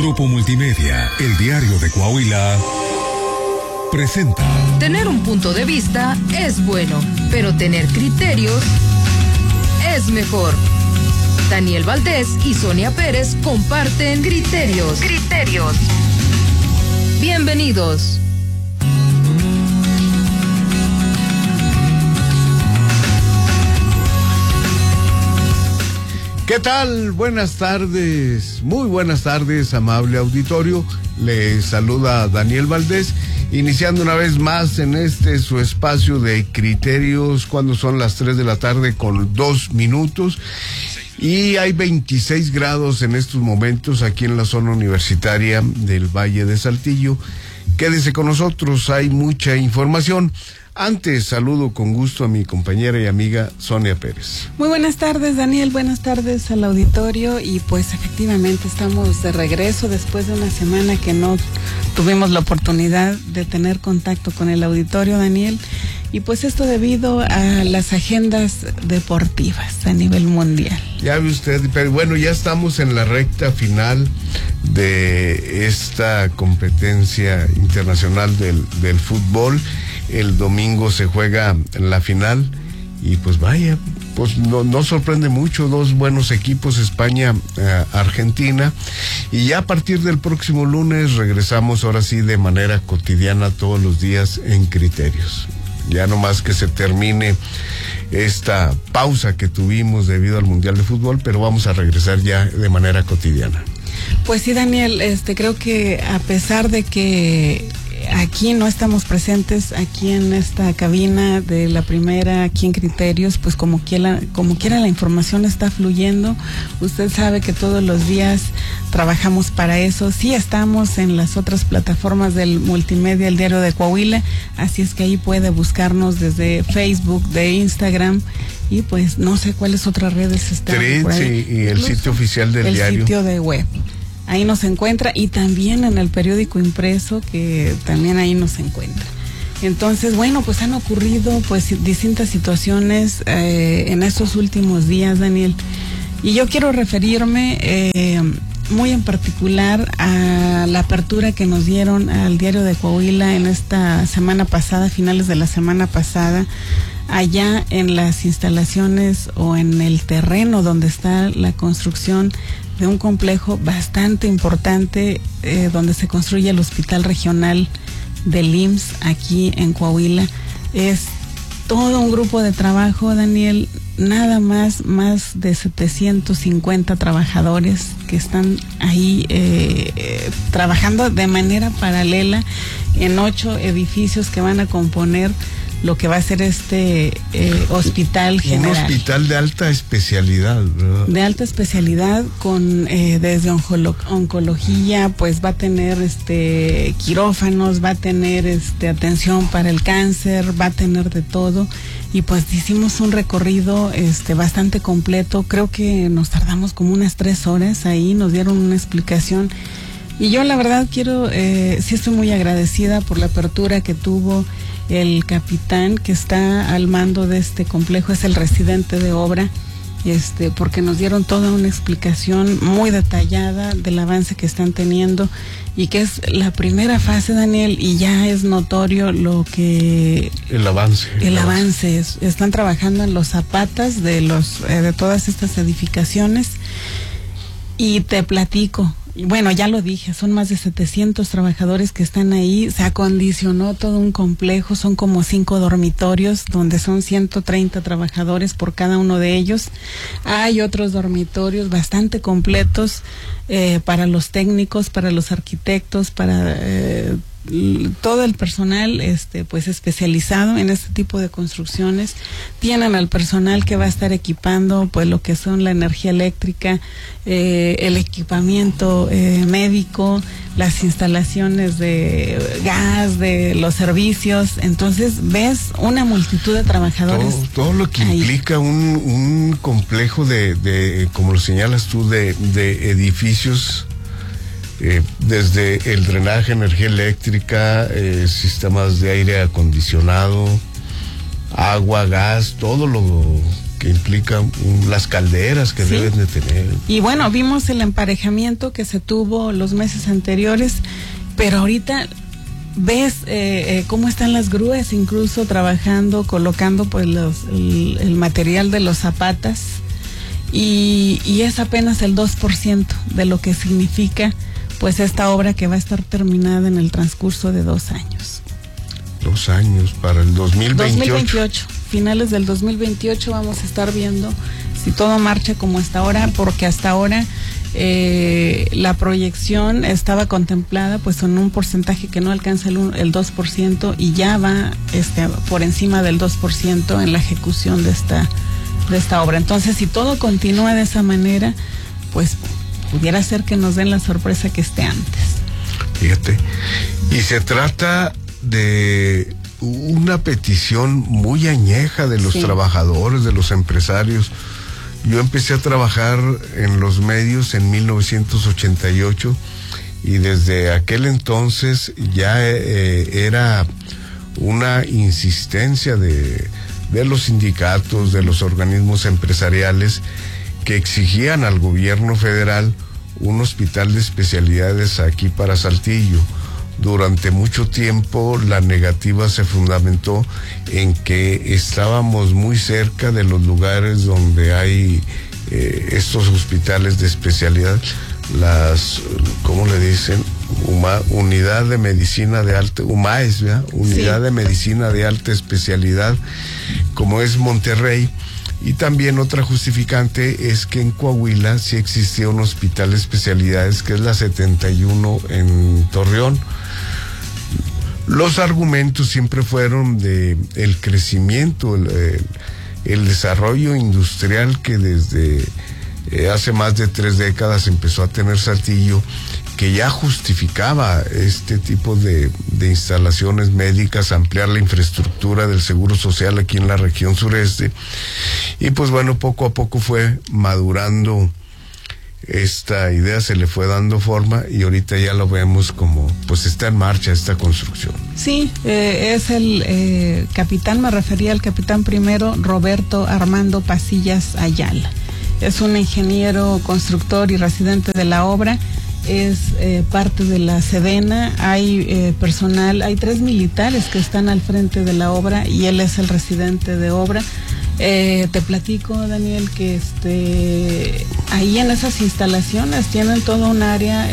Grupo Multimedia, el diario de Coahuila, presenta. Tener un punto de vista es bueno, pero tener criterios es mejor. Daniel Valdés y Sonia Pérez comparten criterios. Bienvenidos. ¿Qué tal? Buenas tardes, muy buenas tardes, amable auditorio. Les saluda Daniel Valdés, iniciando una vez más en su espacio de criterios, cuando son las 3 de la tarde con 2 minutos. Y hay 26 grados en estos momentos aquí en la zona universitaria del Valle de Saltillo. Quédese con nosotros, hay mucha información. Antes, saludo con gusto a mi compañera y amiga Sonia Pérez. Muy buenas tardes, Daniel, buenas tardes al auditorio. Y pues efectivamente estamos de regreso después de una semana que no tuvimos la oportunidad de tener contacto con el auditorio, Daniel. Y pues esto debido a las agendas deportivas a nivel mundial. Ya ve usted, pero bueno, ya estamos en la recta final de esta competencia internacional del fútbol. El domingo se juega la final y pues vaya, pues no sorprende mucho, 2 buenos equipos, España, Argentina, y ya a partir del próximo lunes regresamos ahora sí de manera cotidiana todos los días en criterios. Ya nomás que se termine esta pausa que tuvimos debido al Mundial de Fútbol, pero vamos a regresar ya de manera cotidiana. Pues sí, Daniel, creo que a pesar de que aquí no estamos presentes, aquí en esta cabina de la primera, aquí en Criterios, pues como quiera la información está fluyendo. Usted sabe que todos los días trabajamos para eso. Sí estamos en las otras plataformas del Multimedia, el diario de Coahuila, así es que ahí puede buscarnos desde Facebook, de Instagram, y pues no sé cuáles otras redes están por ahí. Sí, y el sitio oficial del diario. El sitio de web. Ahí nos encuentra, y también en el periódico impreso, que también ahí nos encuentra. Entonces, bueno, pues han ocurrido pues distintas situaciones en estos últimos días, Daniel. Y yo quiero referirme muy en particular a la apertura que nos dieron al diario de Coahuila en esta semana pasada, finales de la semana pasada, allá en las instalaciones o en el terreno donde está la construcción de un complejo bastante importante, donde se construye el Hospital Regional del IMSS aquí en Coahuila. Es todo un grupo de trabajo, Daniel, nada más de 750 trabajadores que están ahí trabajando de manera paralela en 8 edificios que van a componer lo que va a ser hospital general. Un hospital de alta especialidad, ¿verdad? De alta especialidad, con desde oncología, pues va a tener quirófanos, va a tener atención para el cáncer, va a tener de todo. Y pues hicimos un recorrido bastante completo. Creo que nos tardamos como unas 3 horas ahí, nos dieron una explicación. Y yo la verdad sí estoy muy agradecida por la apertura que tuvo el capitán que está al mando de este complejo, es el residente de obra, porque nos dieron toda una explicación muy detallada del avance que están teniendo, y que es la primera fase, Daniel, y ya es notorio el avance. Están trabajando en los zapatas de todas estas edificaciones, y te platico. Bueno, ya lo dije, son más de 700 trabajadores que están ahí. Se acondicionó todo un complejo, son como 5 dormitorios donde son 130 trabajadores por cada uno de ellos. Hay otros dormitorios bastante completos para los técnicos, para los arquitectos, para todo el personal pues especializado en este tipo de construcciones. Tienen al personal que va a estar equipando pues lo que son la energía eléctrica, el equipamiento médico, las instalaciones de gas, de los servicios. Entonces ves una multitud de trabajadores. Todo lo que ahí implica un complejo de como lo señalas tú, de edificios, desde el drenaje, energía eléctrica, sistemas de aire acondicionado, agua, gas, todo lo que implica las calderas que deben de tener. Y bueno, vimos el emparejamiento que se tuvo los meses anteriores, pero ahorita ves cómo están las grúas, incluso trabajando, colocando pues el material de los zapatas, y es apenas el 2% de lo que significa pues esta obra, que va a estar terminada en el transcurso de 2 años. 2 años para el 2028. Finales del 2028 vamos a estar viendo si todo marcha como hasta ahora, porque hasta ahora la proyección estaba contemplada pues en un porcentaje que no alcanza el 2%, y ya va por encima del 2% en la ejecución de esta obra. Entonces, si todo continúa de esa manera, pues pudiera ser que nos den la sorpresa que esté antes. Fíjate, y se trata de una petición muy añeja de los trabajadores, de los empresarios. Yo empecé a trabajar en los medios en 1988, y desde aquel entonces ya era una insistencia de los sindicatos, de los organismos empresariales, que exigían al gobierno federal un hospital de especialidades aquí para Saltillo. Durante mucho tiempo la negativa se fundamentó en que estábamos muy cerca de los lugares donde hay estos hospitales de especialidad, ¿cómo le dicen? Unidad de Medicina de Alta, UMAES, ¿verdad? Unidad de Medicina de Alta Especialidad, como es Monterrey. Y también otra justificante es que en Coahuila sí existía un hospital de especialidades, que es la 71 en Torreón. Los argumentos siempre fueron de el crecimiento, el desarrollo industrial que desde hace más de 3 décadas empezó a tener Saltillo, que ya justificaba este tipo de instalaciones médicas, ampliar la infraestructura del Seguro Social aquí en la región sureste. Y pues bueno, poco a poco fue madurando esta idea, se le fue dando forma, y ahorita ya lo vemos como pues está en marcha esta construcción. Sí, es el capitán, me refería al capitán primero Roberto Armando Pasillas Ayala. Es un ingeniero constructor y residente de la obra, es parte de la Sedena, hay personal, hay 3 militares que están al frente de la obra, y él es el residente de obra. Te platico, Daniel, que ahí en esas instalaciones tienen todo un área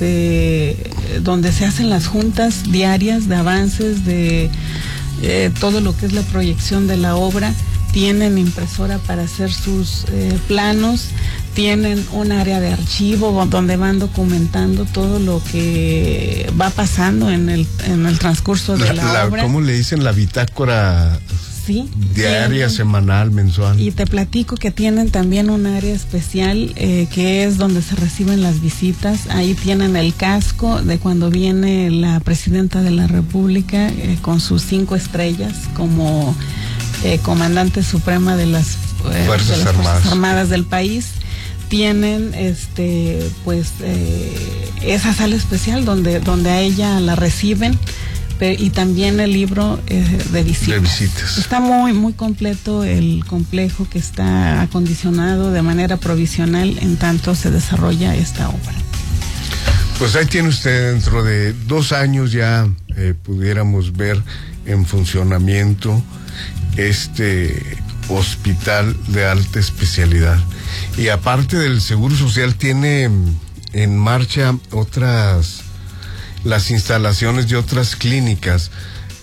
donde se hacen las juntas diarias de avances de todo lo que es la proyección de la obra. Tienen impresora para hacer sus planos, tienen un área de archivo donde van documentando todo lo que va pasando en el transcurso de la obra. ¿Cómo le dicen? La bitácora. Sí, diaria, semanal, mensual. Y te platico que tienen también un área especial que es donde se reciben las visitas. Ahí tienen el casco de cuando viene la presidenta de la República con sus 5 estrellas como comandante suprema de las Fuerzas Armadas del país. Tienen esa sala especial donde a ella la reciben, y también el libro de visitas. Está muy muy completo el complejo, que está acondicionado de manera provisional en tanto se desarrolla esta obra. Pues ahí tiene usted, dentro de 2 años ya pudiéramos ver en funcionamiento este hospital de alta especialidad. Y aparte del Seguro Social, tiene en marcha las instalaciones de otras clínicas.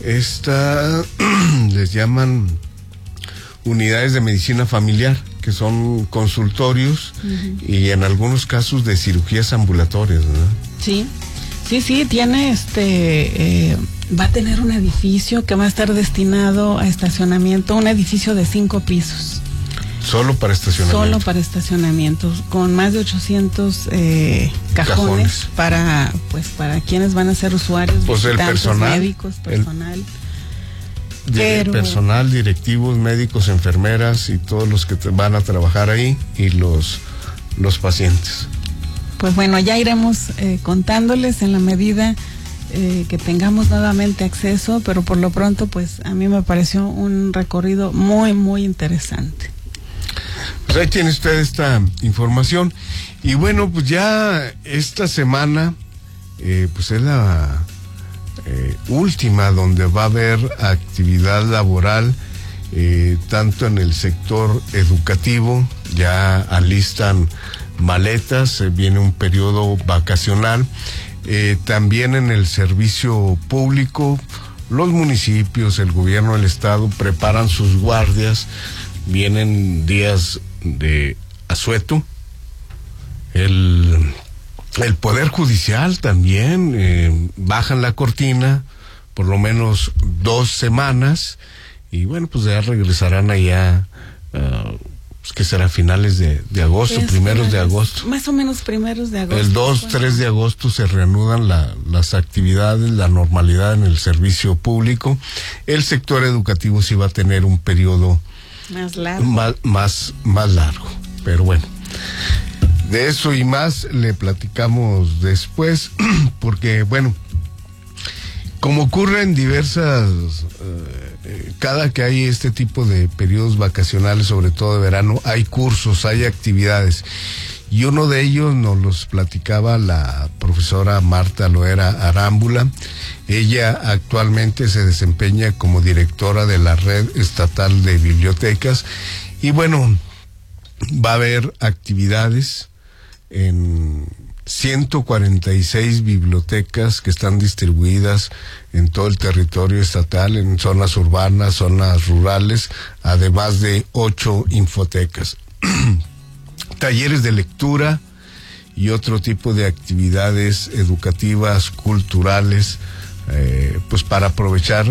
Les llaman unidades de medicina familiar, que son consultorios y en algunos casos de cirugías ambulatorias, ¿no? Sí, tiene va a tener un edificio que va a estar destinado a estacionamiento, un edificio de 5 pisos. Solo para estacionamiento. Solo para estacionamiento, con más de 800 cajones para quienes van a ser usuarios, pues el personal, médicos, personal. Personal, directivos, médicos, enfermeras y todos los que van a trabajar ahí, y los pacientes. Pues bueno, ya iremos contándoles en la medida que tengamos nuevamente acceso, pero por lo pronto pues a mí me pareció un recorrido muy muy interesante. Pues ahí tiene usted esta información. Y bueno, pues ya esta semana, pues es la última donde va a haber actividad laboral, tanto en el sector educativo, ya alistan maletas, viene un periodo vacacional, también en el servicio público, los municipios, el gobierno del estado preparan sus guardias, vienen días de asueto, el Poder Judicial también, bajan la cortina por lo menos 2 semanas y bueno, pues ya regresarán allá, pues que será finales de agosto, primeros de agosto. Más o menos primeros de agosto. El 2-3 de agosto se reanudan las actividades, la normalidad en el servicio público. El sector educativo sí va a tener un periodo más largo. Más largo, pero bueno. De eso y más le platicamos después, porque bueno, como ocurre en diversas, cada que hay este tipo de periodos vacacionales, sobre todo de verano, hay cursos, hay actividades. Y uno de ellos nos los platicaba la profesora Marta Loera Arámbula. Ella actualmente se desempeña como directora de la Red Estatal de Bibliotecas. Y bueno, va a haber actividades en 146 bibliotecas que están distribuidas en todo el territorio estatal, en zonas urbanas, zonas rurales, además de 8 infotecas. Talleres de lectura y otro tipo de actividades educativas, culturales, pues para aprovechar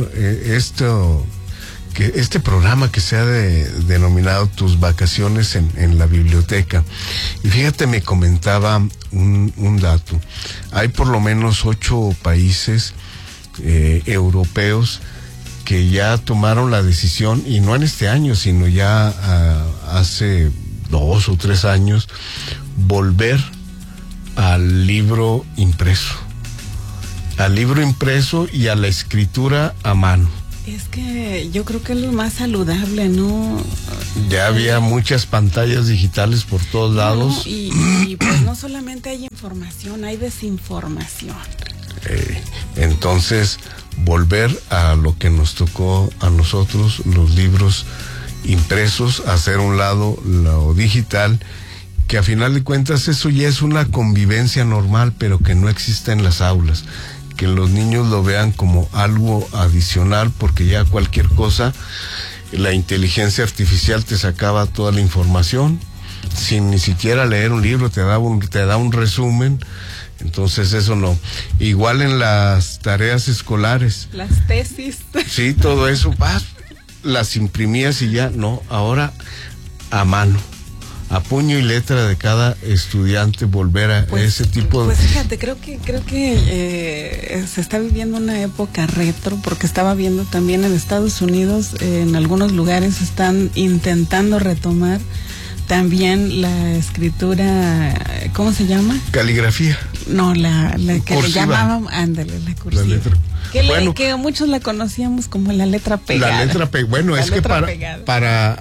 este programa que se ha denominado Tus Vacaciones en la Biblioteca. Y fíjate, me comentaba un dato. Hay por lo menos 8 países europeos que ya tomaron la decisión, y no en este año, sino ya hace 2 o 3 años, volver al libro impreso. Al libro impreso y a la escritura a mano. Es que yo creo que es lo más saludable, ¿no? Ya había muchas pantallas digitales por todos lados. Y pues no solamente hay información, hay desinformación. Entonces, volver a lo que nos tocó a nosotros, los libros impresos, hacer a un lado lo digital, que a final de cuentas eso ya es una convivencia normal, pero que no existe en las aulas. Que los niños lo vean como algo adicional, porque ya cualquier cosa, la inteligencia artificial te sacaba toda la información, sin ni siquiera leer un libro, te da un resumen. Entonces eso no. Igual en las tareas escolares. Las tesis. Sí, todo eso, las imprimías y ya, no, ahora a mano. A puño y letra de cada estudiante, volver a ese tipo de... Pues fíjate, creo que se está viviendo una época retro, porque estaba viendo también en Estados Unidos, en algunos lugares están intentando retomar también la escritura, ¿cómo se llama? Caligrafía. No, la que cursiva. le llamaban, ándale, la cursiva. La letra. Que muchos la conocíamos como la letra pegada. La letra pegada. Bueno, es que para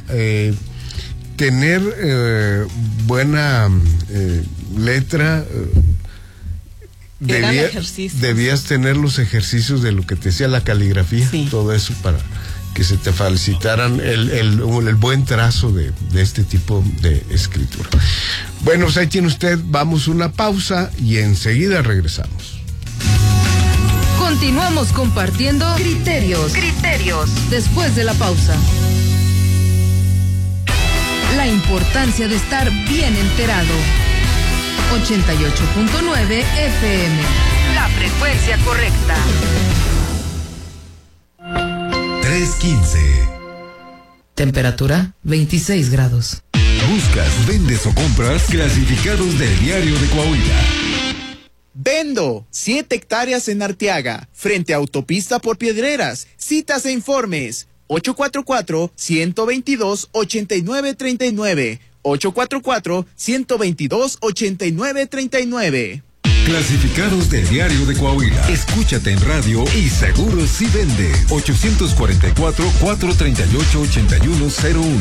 tener buena letra, debías tener los ejercicios de lo que te decía la caligrafía, sí. Todo eso para que se te facilitaran el buen trazo de este tipo de escritura. Bueno, pues ahí tiene usted, vamos a una pausa y enseguida regresamos. Continuamos compartiendo criterios después de la pausa. La importancia de estar bien enterado. 88.9 FM. La frecuencia correcta. 3:15. Temperatura 26 grados. Buscas, vendes o compras clasificados del Diario de Coahuila. Vendo 7 hectáreas en Arteaga, frente a Autopista por Piedreras. Citas e informes 844-122-8939. 844-122-8939. Clasificados del Diario de Coahuila. Escúchate en radio y seguro si vende. 844-438-8101.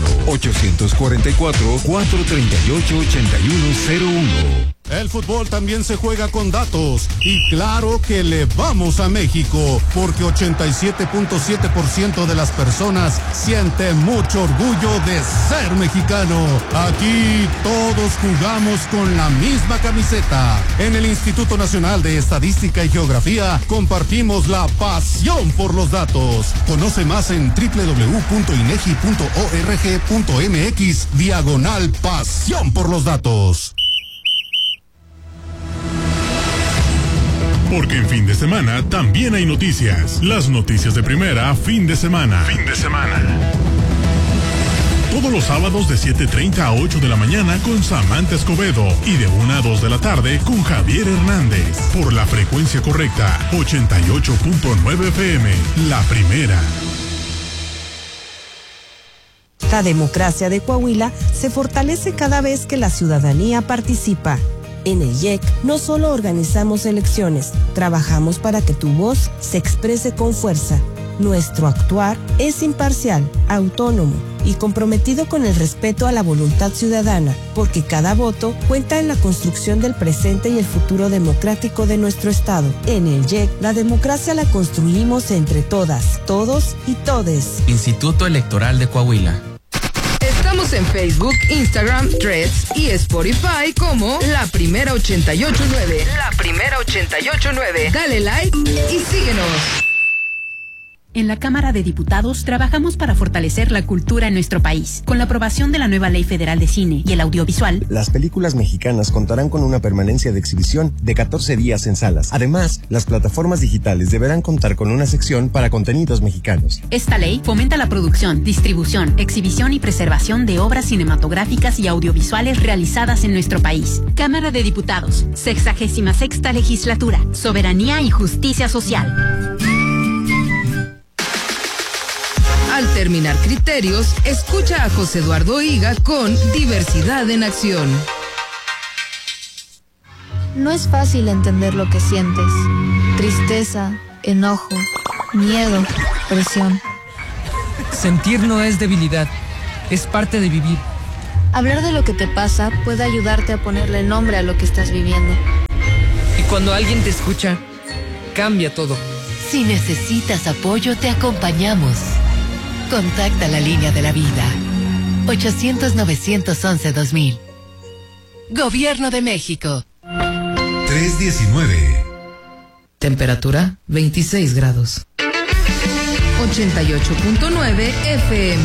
844-438-8101. El fútbol también se juega con datos y claro que le vamos a México porque 87.7% de las personas siente mucho orgullo de ser mexicano. Aquí todos jugamos con la misma camiseta. En el Instituto Nacional de Estadística y Geografía compartimos la pasión por los datos. Conoce más en www.inegi.org.mx/pasión por los datos. Porque en fin de semana también hay noticias. Las noticias de primera, fin de semana. Todos los sábados de 7:30 a 8 de la mañana con Samantha Escobedo y de 1 a 2 de la tarde con Javier Hernández. Por la frecuencia correcta, 88.9 FM, la primera. La democracia de Coahuila se fortalece cada vez que la ciudadanía participa. En el IEC no solo organizamos elecciones, trabajamos para que tu voz se exprese con fuerza. Nuestro actuar es imparcial, autónomo y comprometido con el respeto a la voluntad ciudadana, porque cada voto cuenta en la construcción del presente y el futuro democrático de nuestro Estado. En el IEC, la democracia la construimos entre todas, todos y todes. Instituto Electoral de Coahuila. Estamos en Facebook, Instagram, Threads y Spotify como La Primera 88.9. La Primera 88.9. Dale like y síguenos. En la Cámara de Diputados trabajamos para fortalecer la cultura en nuestro país. Con la aprobación de la nueva Ley Federal de Cine y el Audiovisual, las películas mexicanas contarán con una permanencia de exhibición de 14 días en salas. Además, las plataformas digitales deberán contar con una sección para contenidos mexicanos. Esta ley fomenta la producción, distribución, exhibición y preservación de obras cinematográficas y audiovisuales realizadas en nuestro país. Cámara de Diputados, 66ª Legislatura, Soberanía y Justicia Social. Al terminar Criterios, escucha a José Eduardo Higa con Diversidad en Acción. No es fácil entender lo que sientes. Tristeza, enojo, miedo, presión. Sentir no es debilidad, es parte de vivir. Hablar de lo que te pasa puede ayudarte a ponerle nombre a lo que estás viviendo. Y cuando alguien te escucha, cambia todo. Si necesitas apoyo, te acompañamos. Contacta la línea de la vida. 800-911-2000. Gobierno de México. 319. Temperatura 26 grados. 88.9 FM.